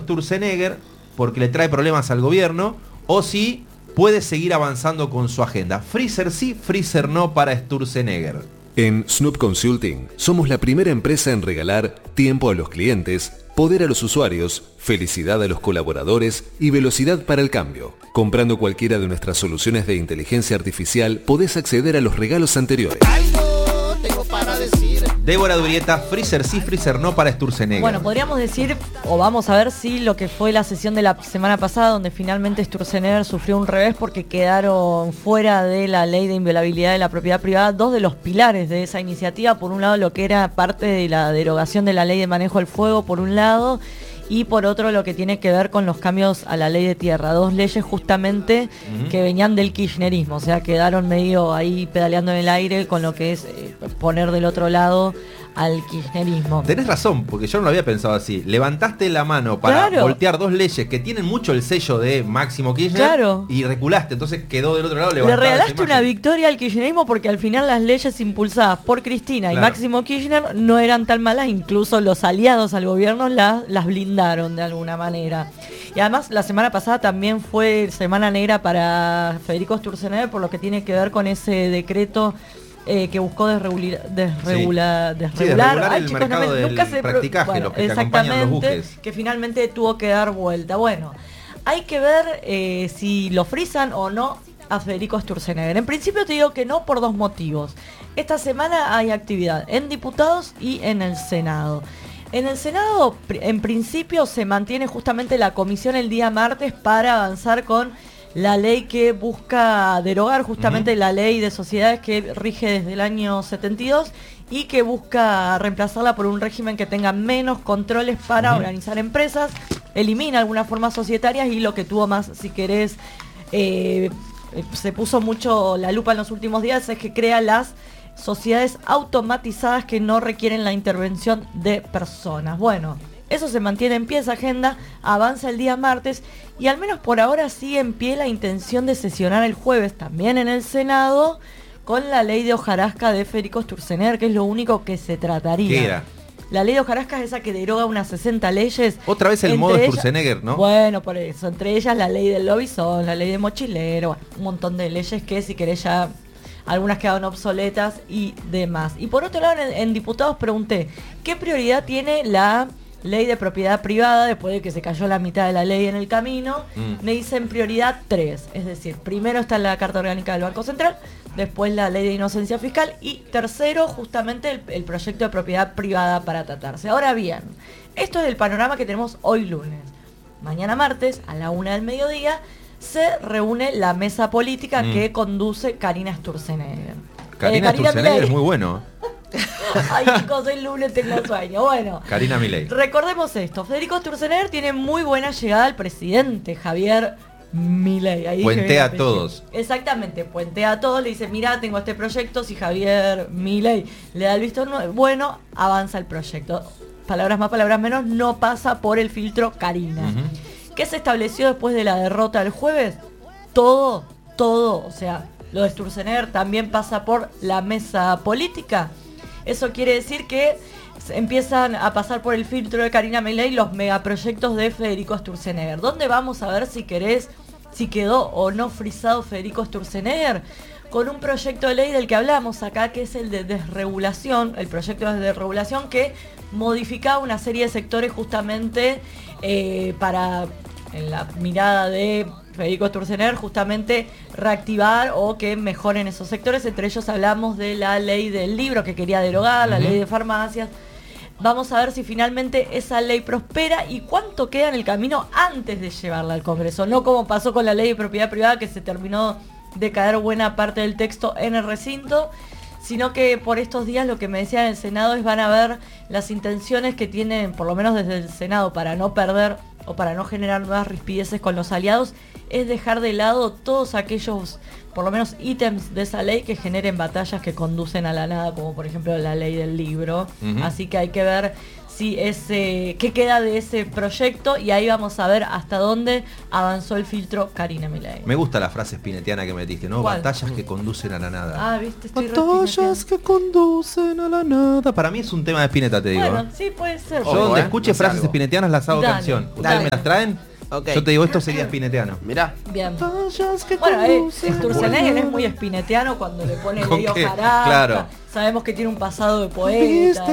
Sturzenegger porque le trae problemas al gobierno, o si puede seguir avanzando con su agenda. Freezer sí, Freezer no para Sturzenegger. En Snoop Consulting somos la primera empresa en regalar tiempo a los clientes, poder a los usuarios, felicidad a los colaboradores y velocidad para el cambio. Comprando cualquiera de nuestras soluciones de inteligencia artificial, podés acceder a los regalos anteriores. Algo tengo para decir. Débora Durieta, Freezer sí, Freezer no para Sturzenegger. Bueno, podríamos decir, o vamos a ver si lo que fue la sesión de la semana pasada, donde finalmente Sturzenegger sufrió un revés porque quedaron fuera de la ley de inviolabilidad de la propiedad privada dos de los pilares de esa iniciativa. Por un lado, lo que era parte de la derogación de la ley de manejo del fuego, por un lado, y por otro lo que tiene que ver con los cambios a la ley de tierra. Dos leyes justamente que venían del kirchnerismo, o sea, quedaron medio ahí pedaleando en el aire con lo que es poner del otro lado al kirchnerismo. Tenés razón, porque yo no lo había pensado así. Levantaste la mano para voltear dos leyes que tienen mucho el sello de Máximo Kirchner y reculaste, entonces quedó del otro lado. Le regalaste una victoria al kirchnerismo porque al final las leyes impulsadas por Cristina y Máximo Kirchner no eran tan malas, incluso los aliados al gobierno las blindaron de alguna manera. Y además la semana pasada también fue semana negra para Federico Sturzenegger por lo que tiene que ver con ese decreto que buscó desregular el mercado del practicaje, los que acompañan los buques. Que finalmente tuvo que dar vuelta. Bueno, hay que ver si lo frisan o no a Federico Sturzenegger. En principio te digo que no por dos motivos. Esta semana hay actividad en diputados y en el Senado. En el Senado, en principio, se mantiene justamente la comisión el día martes para avanzar con la ley que busca derogar justamente la ley de sociedades que rige desde el año 72 y que busca reemplazarla por un régimen que tenga menos controles para organizar empresas, elimina algunas formas societarias y lo que tuvo más, si querés, se puso mucho la lupa en los últimos días, es que crea las sociedades automatizadas que no requieren la intervención de personas. Bueno, eso se mantiene en pie, esa agenda avanza el día martes y al menos por ahora sigue en pie la intención de sesionar el jueves también en el Senado con la ley de hojarasca de Federico Sturzenegger, que es lo único que se trataría. ¿Qué era? La ley de hojarasca es esa que deroga unas 60 leyes. Otra vez el modo Sturzenegger, ¿no? Bueno, por eso, entre ellas la ley del lobizón, la ley de mochilero, bueno, un montón de leyes que si querés ya algunas quedaron obsoletas y demás. Y por otro lado, en diputados pregunté, ¿qué prioridad tiene la ley de propiedad privada después de que se cayó la mitad de la ley en el camino? Me dicen prioridad 3, es decir, primero está la Carta Orgánica del Banco Central, después la ley de inocencia fiscal y tercero justamente el proyecto de propiedad privada para tratarse. Ahora bien, esto es el panorama que tenemos hoy lunes. Mañana martes a la 1 del mediodía se reúne la mesa política que conduce Karina Sturzenegger. Karina Sturzenegger es muy bueno. Ay, chicos, hoy lunes tengo sueño. Bueno, Karina Milei. Recordemos esto. Federico Sturzenegger tiene muy buena llegada al presidente Javier Milei. Ahí puentea a todos. Exactamente, puentea a todos. Le dice, mira, tengo este proyecto. Si Javier Milei le da el visto bueno, avanza el proyecto. Palabras más, palabras menos, no pasa por el filtro Karina. ¿Qué se estableció después de la derrota del jueves? Todo, o sea, lo de Sturzenegger también pasa por la mesa política. Eso quiere decir que empiezan a pasar por el filtro de Karina Milei los megaproyectos de Federico Sturzenegger. ¿Dónde vamos a ver si querés, si quedó o no frisado Federico Sturzenegger? Con un proyecto de ley del que hablamos acá, que es el de desregulación, el proyecto de desregulación que modificaba una serie de sectores justamente para, en la mirada de Federico Sturzenegger, justamente reactivar o que mejoren esos sectores. Entre ellos hablamos de la ley del libro que quería derogar, la ley de farmacias. Vamos a ver si finalmente esa ley prospera y cuánto queda en el camino antes de llevarla al Congreso. No como pasó con la ley de propiedad privada, que se terminó de caer buena parte del texto en el recinto, sino que por estos días lo que me decían en el Senado es van a ver las intenciones que tienen, por lo menos desde el Senado, para no perder o para no generar nuevas rispideces con los aliados, es dejar de lado todos aquellos, por lo menos ítems de esa ley que generen batallas que conducen a la nada, como por ejemplo la ley del libro. Así que hay que ver si qué queda de ese proyecto, y ahí vamos a ver hasta dónde avanzó el filtro Karina Milei. Me gusta la frase spinettiana que metiste, ¿no? ¿Cuál? Batallas que conducen a la nada. Ah, viste, estoy batallas que conducen a la nada. Para mí es un tema de Spinetta, te digo. Bueno, sí, puede ser. Yo donde escuche frases spinettianas las hago canción. ¿Ustedes me las traen? Okay. Yo te digo, esto sería spinetiano. Mirá. Bien. Bueno, Sturzenegger es muy spinetiano cuando le pone Leo Jarasca. Claro. Sabemos que tiene un pasado de poeta.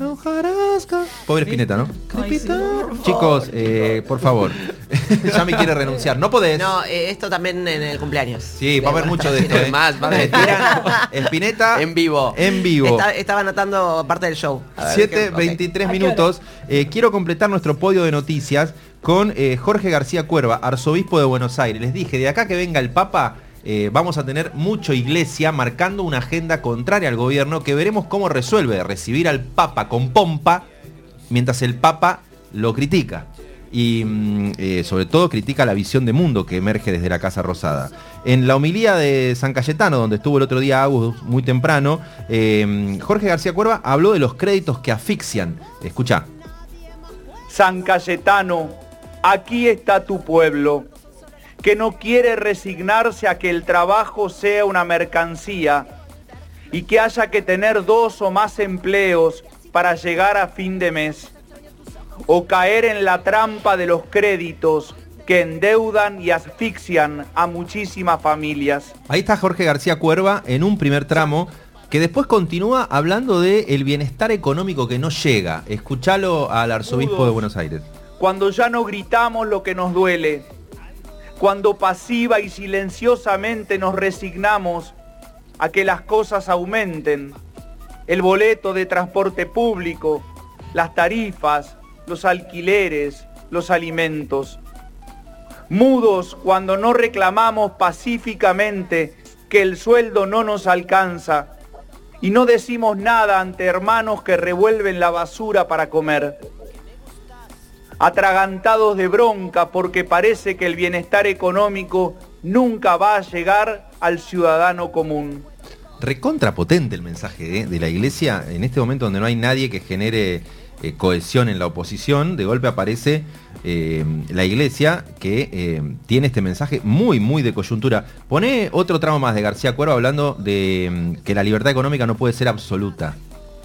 Pobre Spinetta, ¿no? Ay, sí, chicos, por favor. Ya me quiere renunciar. No podés. No, esto también en el cumpleaños. Sí, va a haber mucho de esto. Más, va a haber. Spinetta En vivo. En vivo. Estaba anotando parte del show. 7:23 minutos. Quiero completar nuestro podio de noticias con Jorge García Cuerva, arzobispo de Buenos Aires. Les dije, de acá que venga el Papa, vamos a tener mucho iglesia marcando una agenda contraria al gobierno que veremos cómo resuelve recibir al Papa con pompa mientras el Papa lo critica. Y sobre todo critica la visión de mundo que emerge desde la Casa Rosada. En la homilía de San Cayetano, donde estuvo el otro día Agus muy temprano, Jorge García Cuerva habló de los créditos que asfixian. Escuchá. San Cayetano, aquí está tu pueblo, que no quiere resignarse a que el trabajo sea una mercancía y que haya que tener 2 o más empleos para llegar a fin de mes, o caer en la trampa de los créditos que endeudan y asfixian a muchísimas familias. Ahí está Jorge García Cuerva en un primer tramo, que después continúa hablando del bienestar económico que no llega. Escuchalo al arzobispo de Buenos Aires. Cuando ya no gritamos lo que nos duele, cuando pasiva y silenciosamente nos resignamos a que las cosas aumenten, el boleto de transporte público, las tarifas, los alquileres, los alimentos. Mudos cuando no reclamamos pacíficamente que el sueldo no nos alcanza y no decimos nada ante hermanos que revuelven la basura para comer. Atragantados de bronca porque parece que el bienestar económico nunca va a llegar al ciudadano común. Recontrapotente el mensaje de la iglesia en este momento donde no hay nadie que genere cohesión en la oposición. De golpe aparece la iglesia que tiene este mensaje muy, muy de coyuntura. Poné otro tramo más de García Cuerva hablando de que la libertad económica no puede ser absoluta.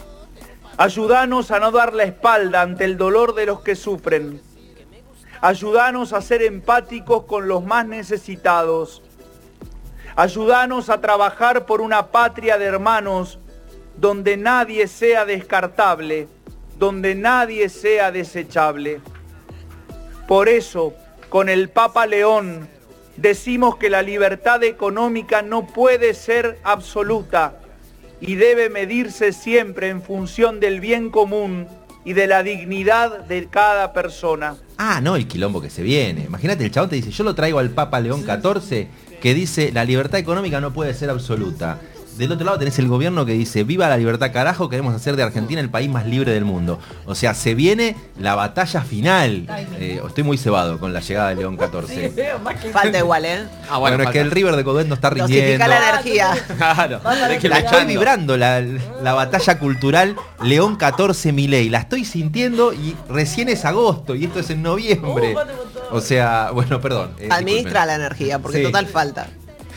Ayúdanos a no dar la espalda ante el dolor de los que sufren. Ayúdanos a ser empáticos con los más necesitados. Ayúdanos a trabajar por una patria de hermanos donde nadie sea descartable, donde nadie sea desechable. Por eso, con el Papa León, decimos que la libertad económica no puede ser absoluta y debe medirse siempre en función del bien común y de la dignidad de cada persona. Ah, no, el quilombo que se viene. Imagínate, el chabón te dice, yo lo traigo al Papa León XIV, que dice, la libertad económica no puede ser absoluta. Del otro lado tenés el gobierno que dice, viva la libertad carajo, queremos hacer de Argentina el país más libre del mundo. O sea, se viene la batalla final. Estoy muy cebado con la llegada de León XIV. Sí, falta igual, ¿eh? Ah, bueno, es que el River de Codet no está rindiendo. Dosifica la energía. Claro. La estoy vibrando, la batalla cultural León XIV Milei. La estoy sintiendo y recién es agosto y esto es en noviembre. O sea, bueno, perdón. Administra la energía, porque total falta.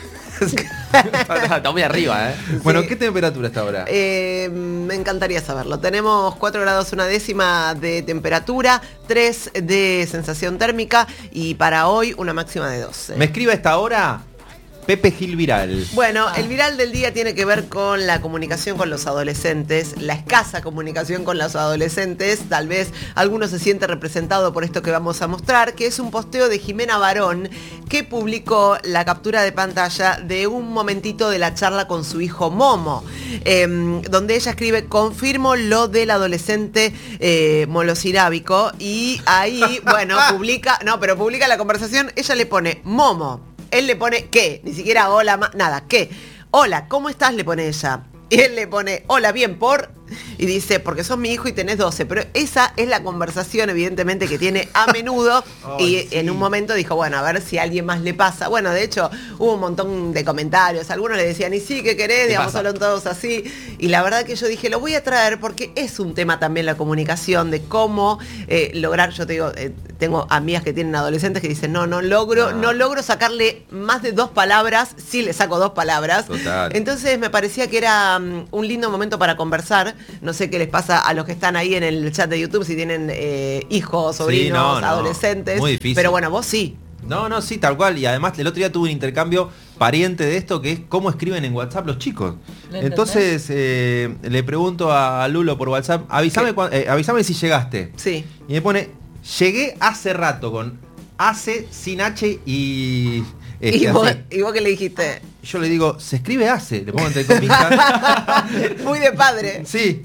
Está muy arriba, ¿eh? Bueno, ¿qué temperatura está ahora? Me encantaría saberlo. Tenemos 4 grados 1/10 de temperatura, 3 de sensación térmica y para hoy una máxima de 12. Me escribe a esta hora Pepe Gil Viral. Bueno, el viral del día tiene que ver con la comunicación con los adolescentes, la escasa comunicación con los adolescentes. Tal vez alguno se siente representado por esto que vamos a mostrar, que es un posteo de Jimena Barón, que publicó la captura de pantalla de un momentito de la charla con su hijo Momo, donde ella escribe, confirmo lo del adolescente molosirábico, y ahí, bueno, publica la conversación, ella le pone Momo. Él le pone ¿qué? Ni siquiera hola, nada, ¿qué? Hola, ¿cómo estás? Le pone ella. Y él le pone hola, bien, por Y dice, porque sos mi hijo y tenés 12. Pero esa es la conversación, evidentemente, que tiene a menudo. Y en un momento dijo, bueno, a ver si a alguien más le pasa. Bueno, de hecho, hubo un montón de comentarios. Algunos le decían, y sí, ¿qué querés? Digamos, hablan todos así. Y la verdad que yo dije, lo voy a traer porque es un tema también la comunicación, de cómo lograr, yo te digo, tengo amigas que tienen adolescentes que dicen, no logro sacarle más de 2 palabras, sí le saco 2 palabras. Total. Entonces me parecía que era un lindo momento para conversar. No sé qué les pasa a los que están ahí en el chat de YouTube, si tienen hijos, sobrinos, adolescentes. Muy difícil. Pero bueno, vos sí. No, sí, tal cual. Y además el otro día tuve un intercambio pariente de esto, que es cómo escriben en WhatsApp los chicos. Entonces le pregunto a Lulo por WhatsApp, avísame si llegaste. Sí. Y me pone, llegué hace rato con hace sin H y... ¿Y vos qué le dijiste? Yo le digo, se escribe hace, le pongo entre comillas. Muy de padre. Sí.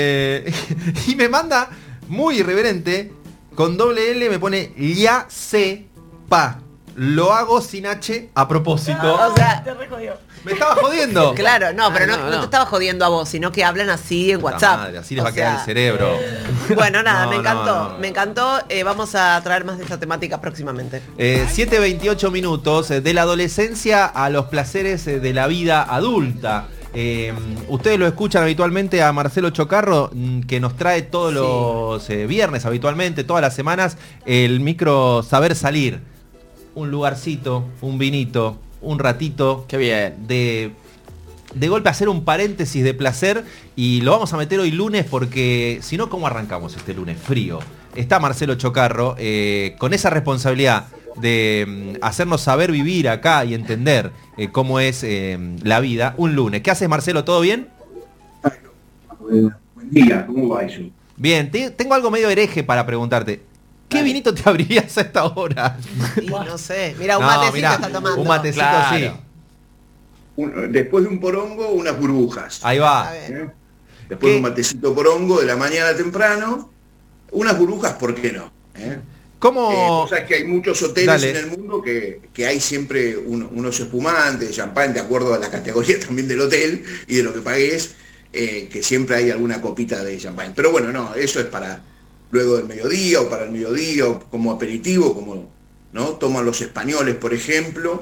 Y me manda, muy irreverente, con doble L me pone ya se pa. Lo hago sin H a propósito. O sea, Te re jodió. Me estaba jodiendo. claro, no, pero no te estaba jodiendo a vos, sino que hablan así en Puta WhatsApp. madre, así les va a quedar el cerebro. Bueno, nada, No, me encantó. no. Me encantó. Vamos a traer más de esta temática próximamente. 7:28 minutos, de la adolescencia a los placeres de la vida adulta. Ustedes lo escuchan habitualmente a Marcelo Chocarro, que nos trae todos los viernes habitualmente, todas las semanas, el micro Saber Salir. Un lugarcito, un vinito, un ratito. Qué bien. De golpe hacer un paréntesis de placer, y lo vamos a meter hoy lunes porque si no, ¿cómo arrancamos este lunes frío? Está Marcelo Chocarro con esa responsabilidad de hacernos saber vivir acá y entender cómo es la vida un lunes. ¿Qué haces, Marcelo? ¿Todo bien? Buen día, ¿cómo va eso? Bien, tengo algo medio hereje para preguntarte. ¿Qué vinito te abrirías a esta hora? Y no sé. Mira, un matecito está tomando. Un matecito, Claro. sí. Después de un porongo, unas burbujas. Ahí va. A ver. ¿Eh? Después de un matecito porongo de la mañana temprano, unas burbujas, ¿por qué no? ¿Cómo? O sea, que hay muchos hoteles Dale. en el mundo que hay siempre unos espumantes, champán, de acuerdo a la categoría también del hotel y de lo que pagues, que siempre hay alguna copita de champán. Pero bueno, no, eso es para luego del mediodía o para el mediodía o como aperitivo, como ¿no? Toman los españoles, por ejemplo.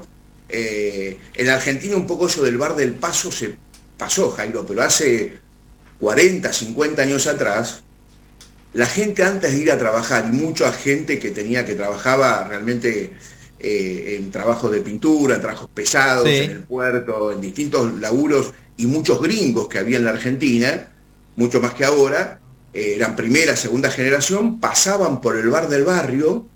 En Argentina un poco eso del bar del Paso se pasó, Jairo, pero hace 40, 50 años atrás, la gente antes de ir a trabajar, y mucha gente que trabajaba realmente en trabajos de pintura, en trabajos pesados, Sí. en el puerto, en distintos laburos, y muchos gringos que había en la Argentina, mucho más que ahora, eran primera, segunda generación, pasaban por el bar del barrio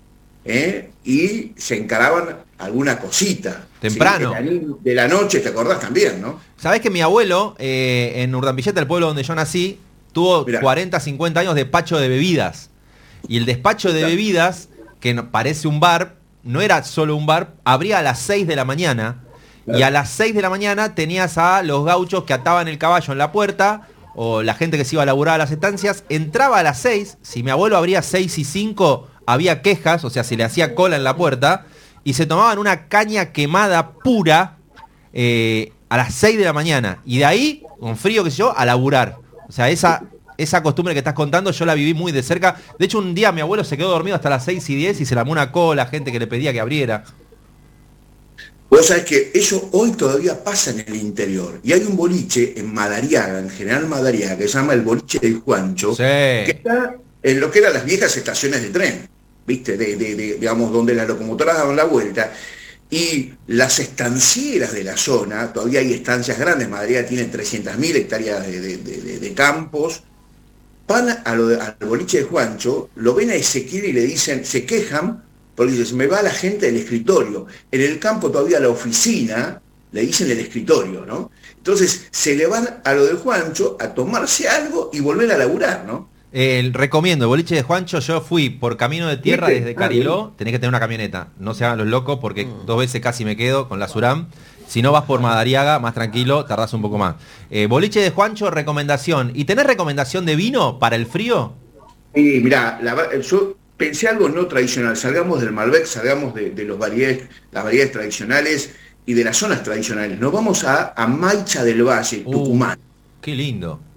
y se encaraban alguna cosita. Temprano. ¿sí? De la noche, ¿te acordás también, no? ¿Sabés que mi abuelo, en Urdampilleta, el pueblo donde yo nací, tuvo Mirá. 40, 50 años de despacho de bebidas? Y el despacho de Claro. bebidas, que parece un bar, no era solo un bar, abría a las 6 de la mañana. Claro. Y a las 6 de la mañana tenías a los gauchos que ataban el caballo en la puerta, o la gente que se iba a laburar a las estancias, entraba a las 6, si mi abuelo abría 6:05, había quejas, o sea, se le hacía cola en la puerta, y se tomaban una caña quemada pura a las 6 de la mañana. Y de ahí, con frío, qué sé yo, a laburar. O sea, esa costumbre que estás contando, yo la viví muy de cerca. De hecho, un día mi abuelo se quedó dormido hasta las 6:10 y se le armó una cola, gente que le pedía que abriera. Vos sabés que eso hoy todavía pasa en el interior. Y hay un boliche en Madariaga, en General Madariaga, que se llama el boliche del Juancho, que Sí. está en lo que eran las viejas estaciones de tren, ¿viste? Digamos, donde las locomotoras daban la vuelta. Y las estancieras de la zona, todavía hay estancias grandes, Madariaga tiene 300.000 hectáreas de campos, van al boliche de Juancho, lo ven a Ezequiel y le dicen, se quejan, porque dice, se me va la gente del escritorio. En el campo todavía la oficina, le dicen el escritorio, ¿no? Entonces se le van a lo de Juancho a tomarse algo y volver a laburar, ¿no? Recomiendo, el boliche de Juancho, yo fui por camino de tierra ¿Viste? desde Cariló, tenés que tener una camioneta, no se hagan los locos porque 2 veces casi me quedo con la Suram. Si no vas por Madariaga, más tranquilo, tardás un poco más. Boliche de Juancho, recomendación. ¿Y tenés recomendación de vino para el frío? Y mirá, yo pensé algo no tradicional, salgamos del Malbec, salgamos de las variedades tradicionales y de las zonas tradicionales. Nos vamos a Maicha del Valle, Tucumán. Qué lindo. ¿Sí?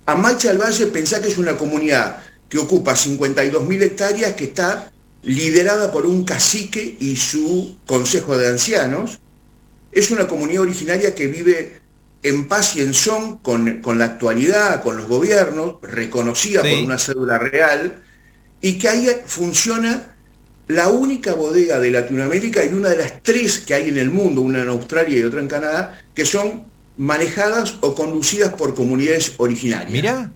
Amaicha del Valle, pensá que es una comunidad que ocupa 52.000 hectáreas, que está liderada por un cacique y su consejo de ancianos. Es una comunidad originaria que vive en paz y en son con la actualidad, con los gobiernos, reconocida por una cédula real, y que ahí funciona la única bodega de Latinoamérica y una de las 3 que hay en el mundo, una en Australia y otra en Canadá, que son manejadas o conducidas por comunidades originarias. Mirá.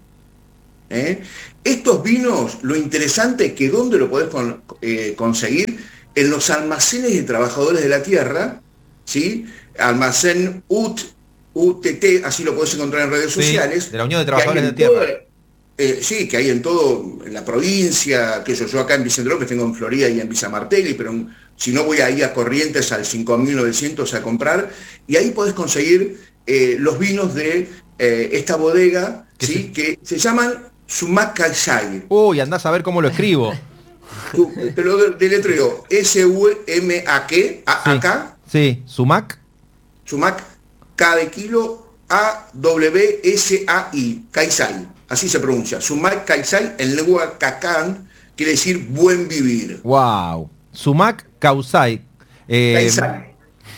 Estos vinos, lo interesante es que ¿dónde lo podés conseguir? En los almacenes de trabajadores de la tierra, ¿sí? Almacén UTT, así lo podés encontrar en redes sociales. De la Unión de Trabajadores de la Tierra. Sí, que hay en en la provincia, que yo acá en Vicente López tengo en Florida y en Villa Martelli, pero si no voy ahí a Corrientes al 5.900 a comprar, y ahí podés conseguir los vinos de esta bodega, ¿sí? Que se llaman Sumac Kaisai. Uy, andás a ver cómo lo escribo. Te lo deletreo, S-U-M-A-K, acá. Sí, Sumac. Sumac, K de kilo, A-W-S-A-I, Kaisai. Así se pronuncia. Sumac Kaisai, en lengua cacán, quiere decir buen vivir. Wow. Sumac Kaisai. Kaisai.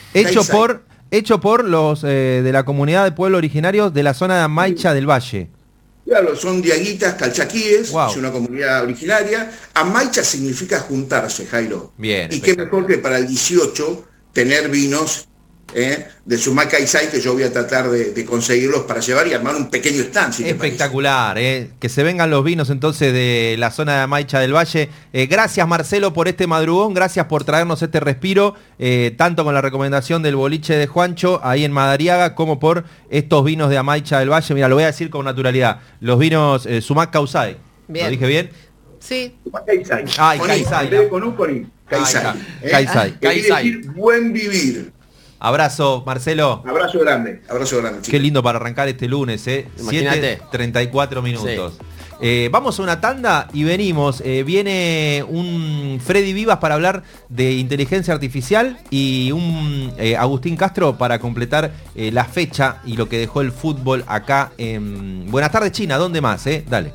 Hecho por los de la comunidad de pueblos originarios de la zona de Amaicha del Valle. Claro, son diaguitas calchaquíes, Wow. Es una comunidad originaria. Amaicha significa juntarse, Jairo. Bien. Y qué mejor que para el 18 tener vinos de Sumac Kaisai, que yo voy a tratar de conseguirlos para llevar y armar un pequeño stand. Si espectacular, que se vengan los vinos entonces de la zona de Amaicha del Valle. Gracias, Marcelo, por este madrugón, gracias por traernos este respiro, tanto con la recomendación del boliche de Juancho ahí en Madariaga, como por estos vinos de Amaicha del Valle. Mira, lo voy a decir con naturalidad, los vinos Sumac Kaisai. Bien. ¿Lo dije bien? Sí. Sumac Kaisai. Ay, Con Kaisai. I, en vez de con U, con I. Kaisai. Kaisai. Que quiere decir buen vivir. Abrazo, Marcelo. Abrazo grande, chicos. Qué lindo para arrancar este lunes, Imagínate. 7:34 minutos. Vamos a una tanda y venimos. Viene un Freddy Vivas para hablar de inteligencia artificial y un Agustín Castro para completar la fecha y lo que dejó el fútbol acá en Buenas tardes, China. ¿Dónde más? Dale.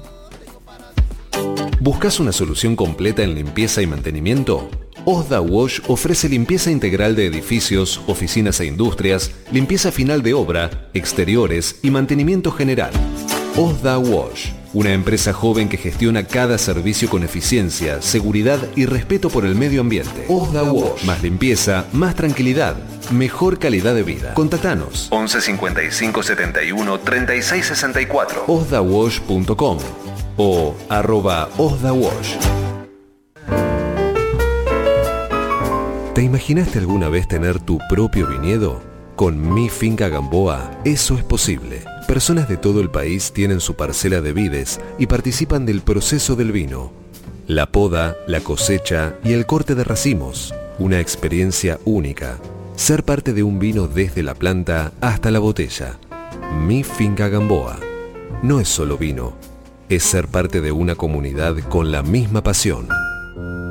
¿Buscas una solución completa en limpieza y mantenimiento? Osda Wash ofrece limpieza integral de edificios, oficinas e industrias, limpieza final de obra, exteriores y mantenimiento general. Osda Wash, una empresa joven que gestiona cada servicio con eficiencia, seguridad y respeto por el medio ambiente. Osda Wash, más limpieza, más tranquilidad, mejor calidad de vida. Contactanos 11 55 71 36 64 osdawash.com o @osdawash. ¿Te imaginaste alguna vez tener tu propio viñedo? Con Mi Finca Gamboa, eso es posible. Personas de todo el país tienen su parcela de vides y participan del proceso del vino. La poda, la cosecha y el corte de racimos. Una experiencia única. Ser parte de un vino desde la planta hasta la botella. Mi Finca Gamboa. No es solo vino, es ser parte de una comunidad con la misma pasión.